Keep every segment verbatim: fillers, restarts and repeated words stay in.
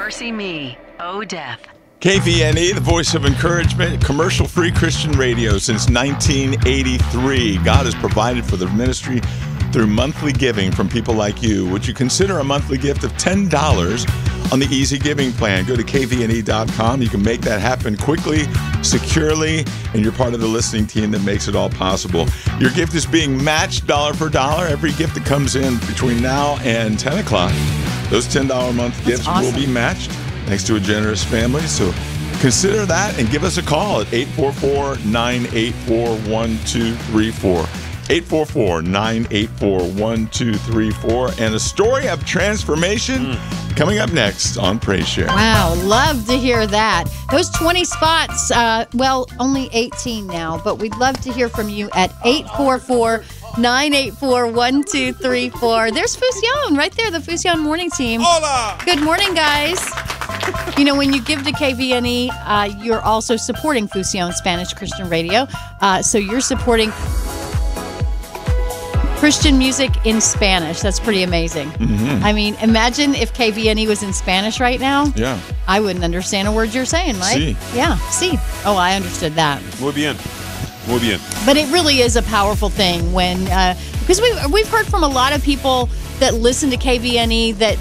Mercy Me, Oh Death. K V N E, the voice of encouragement, commercial-free Christian radio since nineteen eighty-three. God has provided for the ministry through monthly giving from people like you. Would you consider a monthly gift of ten dollars on the Easy Giving plan? Go to K V N E dot com. You can make that happen quickly, securely, and you're part of the listening team that makes it all possible. Your gift is being matched dollar for dollar. Every gift that comes in between now and ten o'clock, those ten dollars a month That's gifts awesome. will be matched thanks to a generous family. So consider that and give us a call at eight four four, nine eight four, one two three four. eight four four, nine eight four, one two three four. And a story of transformation mm. coming up next on Praise Share. Wow, love to hear that. Those twenty spots, uh, well, only eighteen now, but we'd love to hear from you at eight four four, nine eight four, one two three four. There's Fusion right there, the Fusion morning team. Hola! Good morning, guys. You know, when you give to K V N E, uh, you're also supporting Fusion Spanish Christian Radio. Uh, so you're supporting Christian music in Spanish. That's pretty amazing. Mm-hmm. I mean, imagine if K V N E was in Spanish right now. Yeah. I wouldn't understand a word you're saying, right? Sí. Yeah, sí. Oh, I understood that. Muy bien. Muy bien. But it really is a powerful thing when, uh, because we, we've heard from a lot of people that listen to K V N E that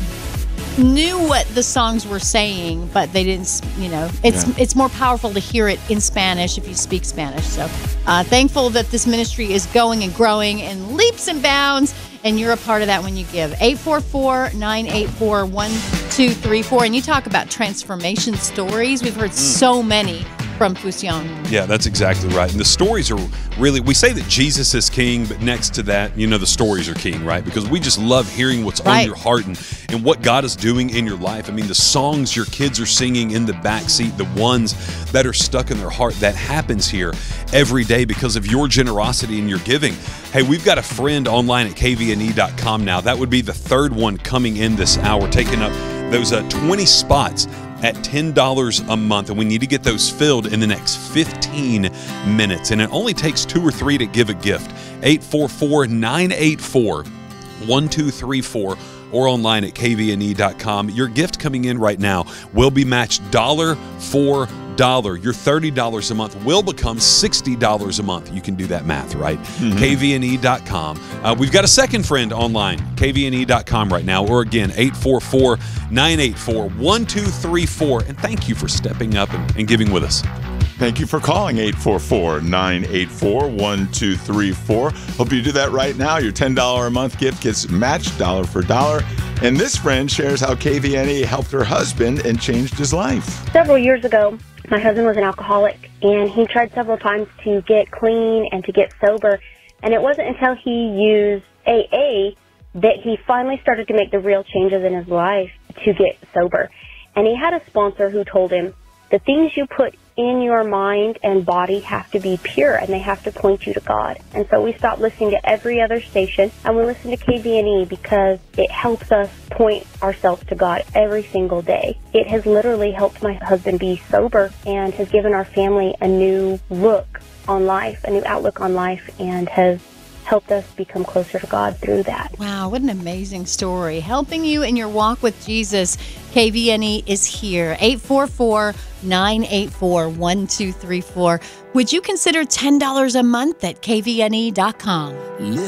knew what the songs were saying, but they didn't, you know, it's Yeah. it's more powerful to hear it in Spanish if you speak Spanish. So uh, thankful that this ministry is going and growing in leaps and bounds, and you're a part of that when you give. eight four four, nine eight four, one two three four. And you talk about transformation stories. We've heard Mm. so many from Fusion. Yeah, that's exactly right. And the stories are really, we say that Jesus is king, but next to that, you know, the stories are king, right? Because we just love hearing what's Right. on your heart and, and what God is doing in your life. I mean, the songs your kids are singing in the backseat, the ones that are stuck in their heart, that happens here every day because of your generosity and your giving. Hey, we've got a friend online at K V N E dot com now. That would be the third one coming in this hour, taking up those uh, twenty spots at ten dollars a month, and we need to get those filled in the next fifteen minutes. And it only takes two or three to give a gift. eight four four, nine eight four, one two three four or online at K V N E dot com. Your gift coming in right now will be matched dollar for dollar. Your thirty dollars a month will become sixty dollars a month. You can do that math, right? Mm-hmm. K V N E dot com. Uh, we've got a second friend online, K V N E dot com right now, or again, eight four four, nine eight four, one two three four. And thank you for stepping up and, and giving with us. Thank you for calling eight four four, nine eight four, one two three four. Hope you do that right now. Your ten dollars a month gift gets matched dollar for dollar. And this friend shares how K V N E helped her husband and changed his life. Several years ago, my husband was an alcoholic, and he tried several times to get clean and to get sober. And it wasn't until he used A A that he finally started to make the real changes in his life to get sober. And he had a sponsor who told him, the things you put in your mind and body have to be pure, and they have to point you to God. And so we stopped listening to every other station, and we listen to K V N E because it helps us point ourselves to God every single day. It has literally helped my husband be sober and has given our family a new look on life, a new outlook on life, and has helped us become closer to God through that. Wow, what an amazing story. Helping you in your walk with Jesus, K V N E is here. eight four four, nine eight four, one two three four. Would you consider ten dollars a month at K V N E dot com?